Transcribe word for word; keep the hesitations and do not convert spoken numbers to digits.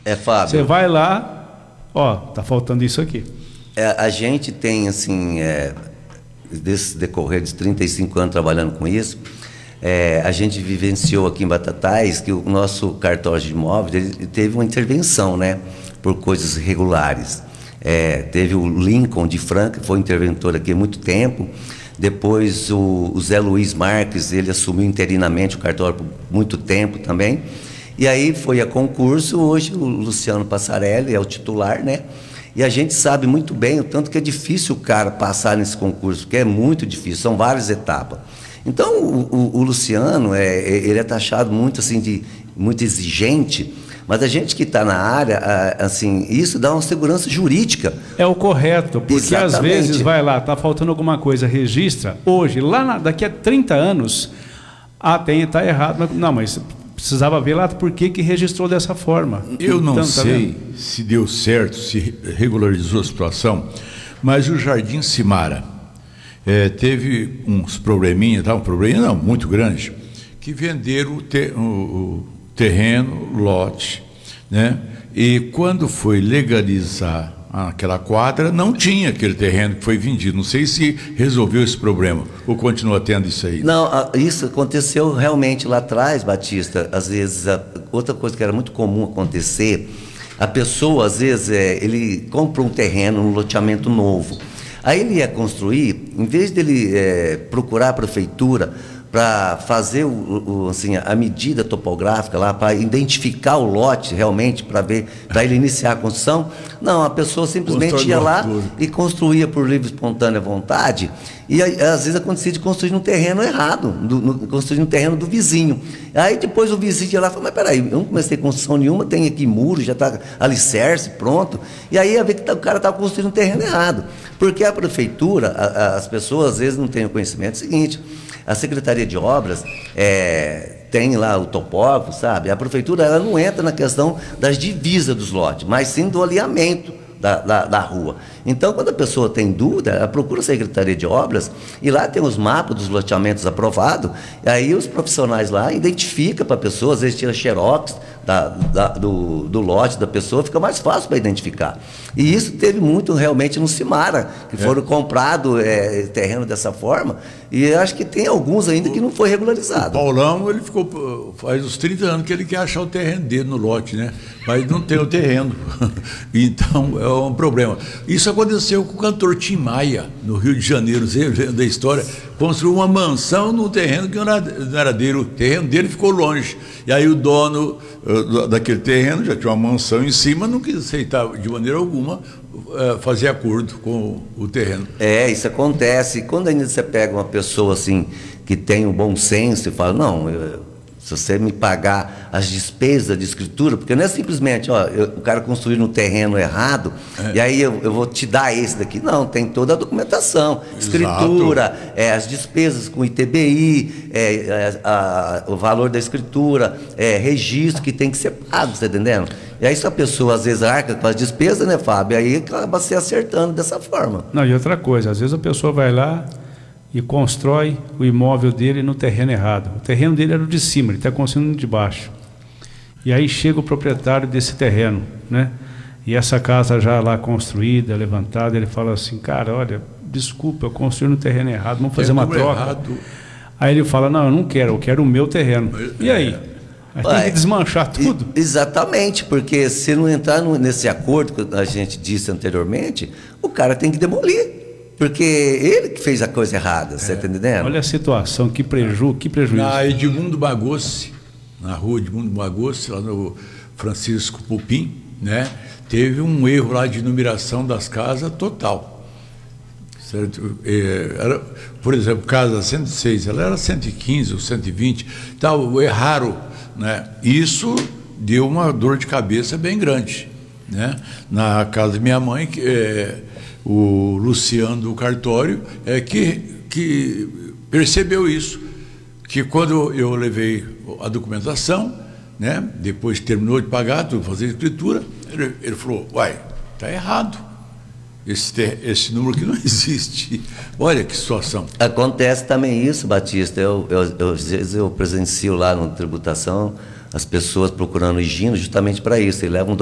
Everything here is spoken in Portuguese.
É, Fábio. Você vai lá, ó, tá faltando isso aqui. É, a gente tem, assim, é, desse decorrer de trinta e cinco anos trabalhando com isso, é, a gente vivenciou aqui em Batatais que o nosso cartório de imóveis ele teve uma intervenção, né, por coisas irregulares. É, teve o Lincoln de Franca, que foi interventor aqui há muito tempo. Depois o, o Zé Luiz Marques, ele assumiu interinamente o cartório por muito tempo também. E aí foi a concurso, hoje o Luciano Passarelli é o titular, né? E a gente sabe muito bem o tanto que é difícil o cara passar nesse concurso, porque é muito difícil, são várias etapas. Então o, o, o Luciano, é, ele é taxado muito assim de muito exigente, mas a gente que está na área, assim, isso dá uma segurança jurídica. É o correto, porque Exatamente. Às vezes vai lá, está faltando alguma coisa, registra, hoje, lá na, daqui a trinta anos, ah, tem, está errado, mas, não, mas precisava ver lá por que que registrou dessa forma. Eu não então, tá sei vendo? se deu certo, se regularizou a situação, mas o Jardim Cimara é, teve uns probleminhas, tá, um probleminha não, muito grande, que venderam o, te, o, o terreno, lote, né? E quando foi legalizar aquela quadra, não tinha aquele terreno que foi vendido. Não sei se resolveu esse problema ou continua tendo isso aí. Não, isso aconteceu realmente lá atrás, Batista. Às vezes, a, outra coisa que era muito comum acontecer, a pessoa, às vezes, é, ele compra um terreno, um loteamento novo. Aí ele ia construir, em vez dele é, procurar a prefeitura para fazer o, o, assim, a medida topográfica lá, para identificar o lote realmente, para ver, para ele iniciar a construção. Não, a pessoa simplesmente Constrói ia lá tudo. E construía por livre e espontânea vontade, e às vezes acontecia de construir no terreno errado, do, no, construir no terreno do vizinho. Aí depois o vizinho ia lá e falou, mas peraí, eu não comecei construção nenhuma, tem aqui muro, já está alicerce, pronto. E aí ia ver que tá, o cara estava construindo no terreno errado. Porque a prefeitura, a, a, as pessoas às vezes não têm o conhecimento do seguinte, a Secretaria de Obras é, tem lá o topógrafo, sabe? A prefeitura ela não entra na questão das divisas dos lotes, mas sim do alinhamento da, da, da rua. Então, quando a pessoa tem dúvida, ela procura a Secretaria de Obras e lá tem os mapas dos loteamentos aprovados, e aí os profissionais lá identificam para a pessoa, às vezes tira xerox da, da, do, do lote da pessoa, fica mais fácil para identificar. E isso teve muito realmente no Cimara, que foram é. comprados é, terreno dessa forma, e eu acho que tem alguns ainda que não foi regularizado. O Paulão, ele ficou, faz uns trinta anos que ele quer achar o terreno dele no lote, né? Mas não tem o terreno. Então, é um problema. Isso aconteceu com o cantor Tim Maia, no Rio de Janeiro, você vê da história, construiu uma mansão no terreno que não era dele, o terreno dele ficou longe. E aí o dono uh, daquele terreno, já tinha uma mansão em cima, não quis aceitar de maneira alguma uh, fazer acordo com o terreno. É, isso acontece. Quando ainda você pega uma pessoa assim, que tem um bom senso e fala, não, eu, se você me pagar as despesas de escritura, porque não é simplesmente, ó, eu, o cara construiu no terreno errado, é. e aí eu, eu vou te dar esse daqui. Não, tem toda a documentação, escritura, é, as despesas com I T B I, é, a, a, o valor da escritura, é, registro que tem que ser pago, você tá entendendo? E aí se a pessoa às vezes arca com as despesas, né, Fábio? Aí acaba se acertando dessa forma. Não, e outra coisa, às vezes a pessoa vai lá e constrói o imóvel dele no terreno errado. O terreno dele era o de cima, ele está construindo no de baixo. E aí chega o proprietário desse terreno, né? E essa casa já lá construída, levantada, ele fala assim, cara, olha, desculpa, eu construí no terreno errado, vamos fazer uma troca. Errado. Aí ele fala, não, eu não quero, eu quero o meu terreno. E aí? Aí tem que desmanchar tudo. Exatamente, porque se não entrar no, nesse acordo que a gente disse anteriormente, o cara tem que demolir. Porque ele que fez a coisa errada, é. Você está entendendo? Olha a situação, que prejuízo, que prejuízo. Na Edmundo Bagossi, na rua Edmundo Bagossi, lá no Francisco Pupim, né, teve um erro lá de numeração das casas total. Certo? É, era, por exemplo, casa cento e seis, ela era cento e quinze ou cento e vinte, tal, erraram, né? Isso deu uma dor de cabeça bem grande, né? Na casa da minha mãe, que é, o Luciano do cartório é que, que percebeu isso, que quando eu levei a documentação, né, depois terminou de pagar, tudo, fazer a escritura, ele, ele falou, uai, está errado, esse, esse número aqui não existe. Olha que situação. Acontece também isso, Batista, eu, eu, eu, às vezes eu presencio lá na tributação as pessoas procurando higiene justamente para isso, eles levam